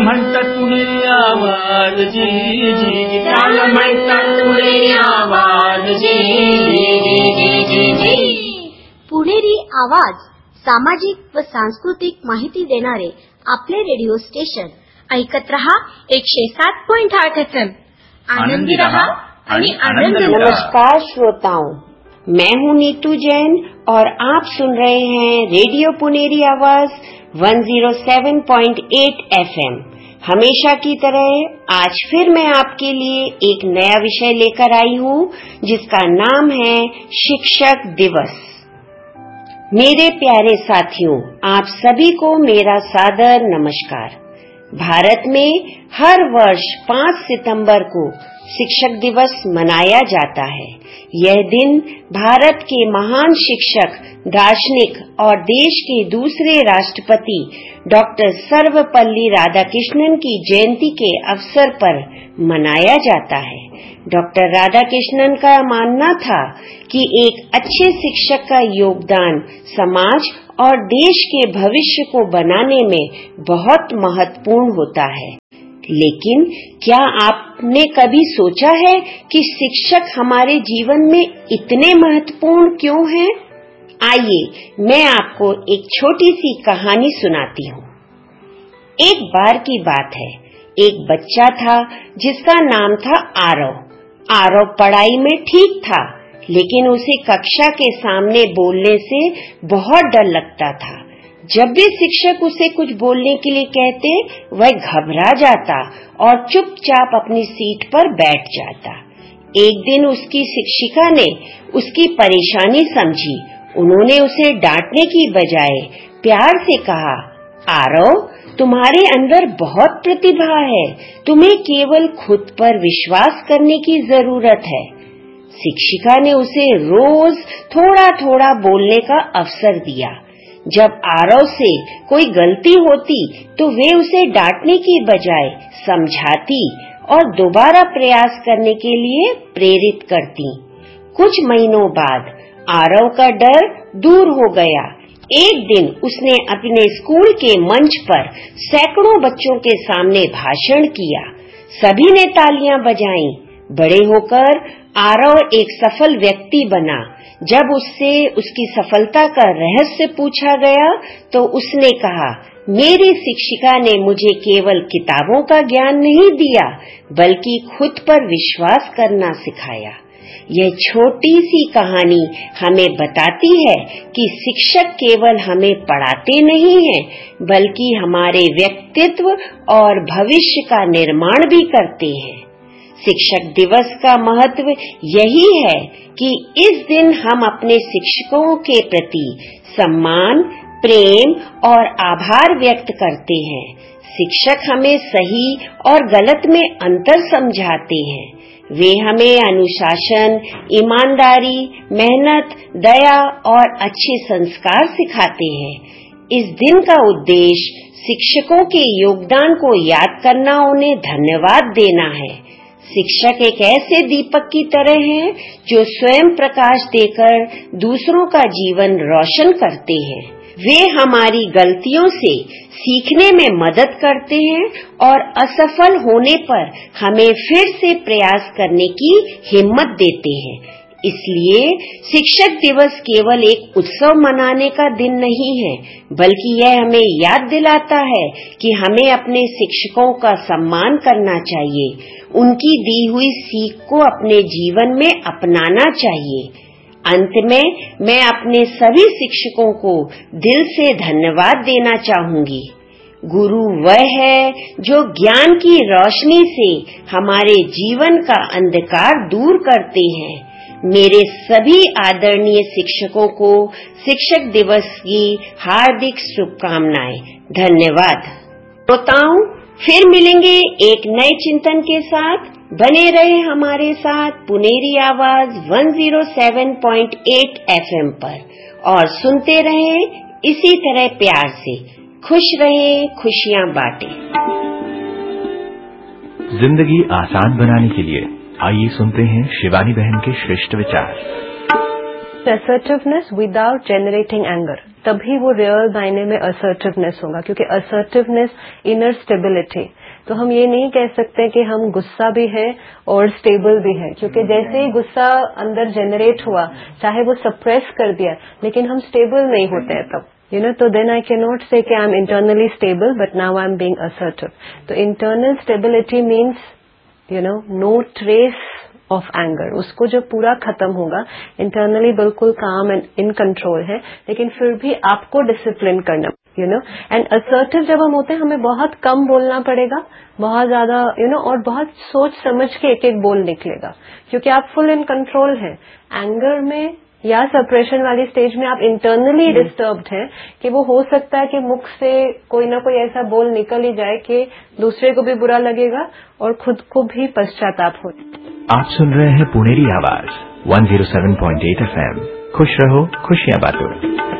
म्हणतात पुणेरी आवाज जी जी, त्याला म्हणतात पुणेरी आवाज जी जी. पुणेरी आवाज सामाजिक व सांस्कृतिक माहिती देणारे आपले रेडिओ स्टेशन. ऐकत रहा 107.8 FM. आनंदी रहा आणि आनंद. नमस्कार श्रोताओं, मैं हूँ नीतू जैन और आप सुन रहे हैं रेडियो पुनेरी आवाज 107.8 FM. हमेशा की तरह आज फिर मैं आपके लिए एक नया विषय लेकर आई हूँ जिसका नाम है शिक्षक दिवस. मेरे प्यारे साथियों, आप सभी को मेरा सादर नमस्कार. भारत में हर वर्ष 5 सितंबर को शिक्षक दिवस मनाया जाता है. यह दिन भारत के महान शिक्षक, दार्शनिक और देश के दूसरे राष्ट्रपति डॉक्टर सर्वपल्ली राधाकृष्णन की जयंती के अवसर पर मनाया जाता है. डॉक्टर राधाकृष्णन का मानना था कि एक अच्छे शिक्षक का योगदान समाज और देश के भविष्य को बनाने में बहुत महत्वपूर्ण होता है. लेकिन क्या आपने कभी सोचा है कि शिक्षक हमारे जीवन में इतने महत्वपूर्ण क्यों हैं? आइए मैं आपको एक छोटी सी कहानी सुनाती हूँ. एक बार की बात है, एक बच्चा था जिसका नाम था आरव. आरव पढ़ाई में ठीक था, लेकिन उसे कक्षा के सामने बोलने से बहुत डर लगता था. जब भी शिक्षक उसे कुछ बोलने के लिए कहते, वह घबरा जाता और चुपचाप अपनी सीट पर बैठ जाता. एक दिन उसकी शिक्षिका ने उसकी परेशानी समझी. उन्होंने उसे डांटने की बजाय प्यार से कहा, आरव, तुम्हारे अंदर बहुत प्रतिभा है, तुम्हें केवल खुद पर विश्वास करने की जरूरत है. शिक्षिका ने उसे रोज थोड़ा थोड़ा बोलने का अवसर दिया. जब आरव से कोई गलती होती तो वे उसे डांटने की बजाय समझाती और दोबारा प्रयास करने के लिए प्रेरित करती. कुछ महीनों बाद आरव का डर दूर हो गया. एक दिन उसने अपने स्कूल के मंच पर सैकड़ों बच्चों के सामने भाषण किया. सभी ने तालियां बजाईं. बड़े होकर आरव एक सफल व्यक्ति बना. जब उससे उसकी सफलता का रहस्य पूछा गया तो उसने कहा, मेरी शिक्षिका ने मुझे केवल किताबों का ज्ञान नहीं दिया, बल्कि खुद पर विश्वास करना सिखाया. यह छोटी सी कहानी हमें बताती है कि शिक्षक केवल हमें पढ़ाते नहीं हैं, बल्कि हमारे व्यक्तित्व और भविष्य का निर्माण भी करते हैं. शिक्षक दिवस का महत्व यही है कि इस दिन हम अपने शिक्षकों के प्रति सम्मान, प्रेम और आभार व्यक्त करते हैं. शिक्षक हमें सही और गलत में अंतर समझाते हैं. वे हमें अनुशासन, ईमानदारी, मेहनत, दया और अच्छे संस्कार सिखाते हैं. इस दिन का उद्देश्य शिक्षकों के योगदान को याद करना, उन्हें धन्यवाद देना है. शिक्षक एक ऐसे दीपक की तरह हैं जो स्वयं प्रकाश देकर दूसरों का जीवन रोशन करते हैं. वे हमारी गलतियों से सीखने में मदद करते हैं और असफल होने पर हमें फिर से प्रयास करने की हिम्मत देते हैं. इसलिए शिक्षक दिवस केवल एक उत्सव मनाने का दिन नहीं है, बल्कि यह हमें याद दिलाता है कि हमें अपने शिक्षकों का सम्मान करना चाहिए, उनकी दी हुई सीख को अपने जीवन में अपनाना चाहिए. अंत में मैं अपने सभी शिक्षकों को दिल से धन्यवाद देना चाहूंगी. गुरु वह है जो ज्ञान की रोशनी से हमारे जीवन का अंधकार दूर करते हैं. मेरे सभी आदरणीय शिक्षकों को शिक्षक दिवस की हार्दिक शुभकामनाएं. धन्यवाद. श्रोताओं, फिर मिलेंगे एक नए चिंतन के साथ. बने रहे हमारे साथ पुनेरी आवाज 107.8 FM पर और सुनते रहें इसी तरह प्यार से. खुश रहें, खुशियां बांटें. जिंदगी आसान बनाने के लिए आइए सुनते हैं शिवानी बहन के श्रेष्ठ विचार. Assertiveness without generating anger. तभी वो रियल मायने में असर्टिवनेस होगा, क्योंकि असर्टिवनेस इनर स्टेबिलिटी। तो हम ये नहीं कह सकते कि हम गुस्सा भी है और स्टेबल भी है, क्योंकि जैसे ही गुस्सा अंदर जनरेट हुआ, चाहे वो सप्रेस कर दिया, लेकिन हम स्टेबल नहीं होते हैं तब, तो then I cannot say कि I'm internally stable but now I'm being assertive. तो internal stability means no trace of anger, उसको जब पूरा खत्म होगा, इंटरनली बिल्कुल काम एंड इन कंट्रोल है, लेकिन फिर भी आपको डिसिप्लिन करना, एंड असर्टिव जब हम होते हैं, हमें बहुत कम बोलना पड़ेगा, बहुत ज्यादा और बहुत सोच समझ के एक एक बोल निकलेगा, क्योंकि आप फुल इन कंट्रोल हैं। एंगर में या सप्रेशन वाली स्टेज में आप इंटरनली डिस्टर्ब्ड हैं कि वो हो सकता है कि मुख से कोई ना कोई ऐसा बोल निकल ही जाए कि दूसरे को भी बुरा लगेगा और खुद को भी पश्चाताप हो। आप सुन रहे हैं पुनेरी आवाज 107.8 FM। खुश रहो, खुशियां बांटो।